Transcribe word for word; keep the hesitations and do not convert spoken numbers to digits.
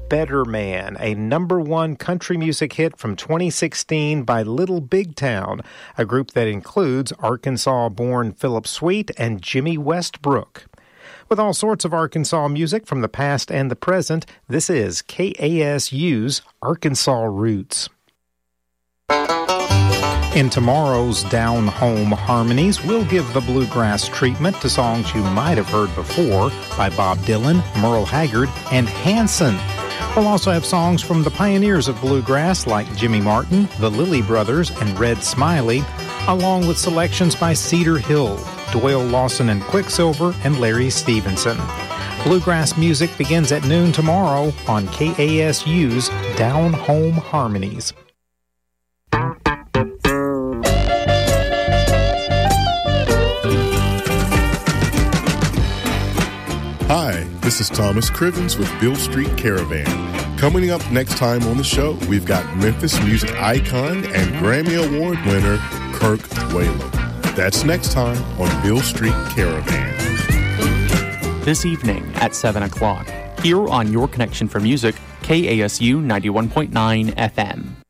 Better Man, a number one country music hit from twenty sixteen by Little Big Town, a group that includes Arkansas-born Philip Sweet and Jimmy Westbrook. With all sorts of Arkansas music from the past and the present, this is K A S U's Arkansas Roots. In tomorrow's Down Home Harmonies, we'll give the bluegrass treatment to songs you might have heard before by Bob Dylan, Merle Haggard, and Hanson. We'll also have songs from the pioneers of bluegrass like Jimmy Martin, the Lilly Brothers, and Red Smiley, along with selections by Cedar Hill, Doyle Lawson and Quicksilver, and Larry Stevenson. Bluegrass music begins at noon tomorrow on K A S U's Down Home Harmonies. Hi, this is Thomas Crivens with Beale Street Caravan. Coming up next time on the show, we've got Memphis music icon and Grammy Award winner Kirk Whalum. That's next time on Beale Street Caravan. This evening at seven o'clock, here on Your Connection for Music, K A S U ninety-one point nine F M.